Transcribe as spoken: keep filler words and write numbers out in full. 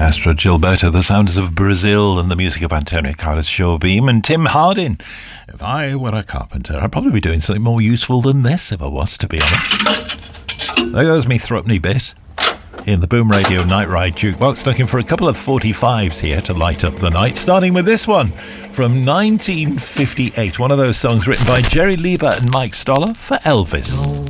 Astrud Gilberto, the sounds of Brazil, and the music of Antonio Carlos Jobim and Tim Hardin. If I were a carpenter, I'd probably be doing something more useful than this if I was, to be honest. There goes me threepenny bit in the Boom Radio Night Ride Jukebox, looking for a couple of forty-fives here to light up the night, starting with this one from nineteen fifty-eight, one of those songs written by Jerry Leiber and Mike Stoller for Elvis.